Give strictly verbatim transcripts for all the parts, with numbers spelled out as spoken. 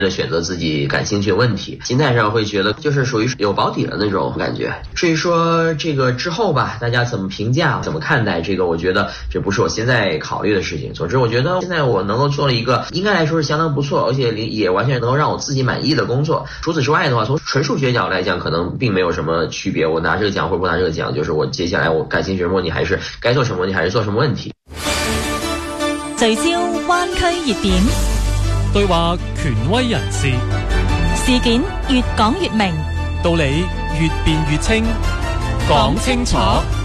选择自己感兴趣的问题，心态上会觉得就是属于有保底的那种感觉。至于说这个之后吧，大家怎么评价怎么看待这个，我觉得这不是我现在考虑的事情。总之我觉得现在我能够做了一个应该来说是相当不错，而且也完全能够让我自己满意的工作。除此之外的话，从纯数学角度来讲可能并没有什么区别，我拿这个奖或者不拿这个奖，就是我接下来我感兴趣什么问题，还是该做什么问题还是做什么问题。 聚焦灣區熱點， 對話權威人士， 事件越講越明， 道理越辯越清，講清楚。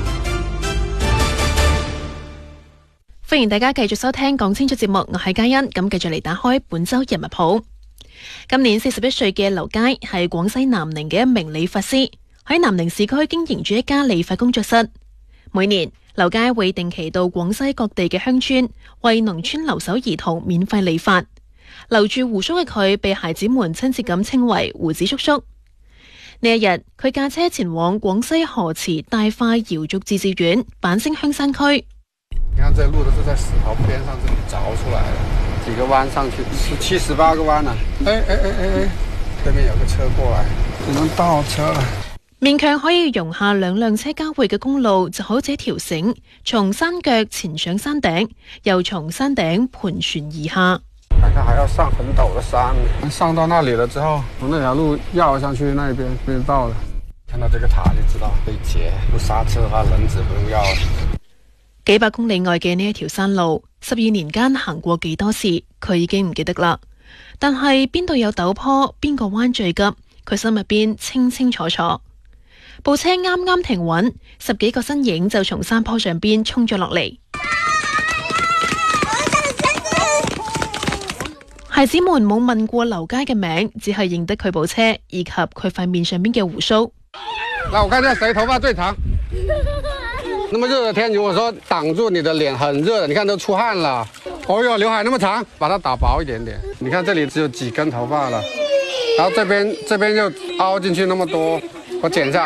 歡迎大家繼續收聽講清楚節目，我係嘉欣。咁繼續嚟打開本周人物譜。今年四十一歲嘅劉佳係廣西南寧嘅一名理髮師，喺南寧市區經營住一家理髮工作室。每年劉佳會定期到廣西各地嘅鄉村，為農村留守兒童免費理髮。留住鬍鬚嘅佢，被孩子們親切咁稱為鬍子叔叔。呢一日，佢駕車前往廣西河池大化瑤族自治縣板星鄉山區。 你看這路都是在石頭邊上這裡鑿出來的，幾個彎上去，十七十八個彎啊！哎哎哎哎哎，對面有個車過來，我們倒車了。 勉強可以容下兩輛車交匯嘅公路，就好似一條繩，從山腳前上山頂，又從山頂盤旋而下。 看看還要上很陡的山，上到那裡了之後，從那條路繞上去那邊就到了。看到這個塔就知道可以截，不剎車的話輪子不用要了。 幾百公里外嘅呢一條山路，十二年間行過幾多次，佢已經唔記得啦。但係邊度有陡坡，邊個彎最急，佢心入邊清清楚楚。部車啱啱停穩，十幾個身影就從山坡上邊衝咗落嚟。孩子們冇問過劉佳嘅名，只係認得佢部車以及佢塊面上邊嘅鬍鬚。 那我看下誰頭髮最長？那麼熱的天，如果說擋住你的臉很熱的，你看都出汗了。哦喲，劉海那麼長，把它打薄一點點。你看這裡只有幾根頭髮了，然後這邊這邊又凹進去那麼多，我剪下。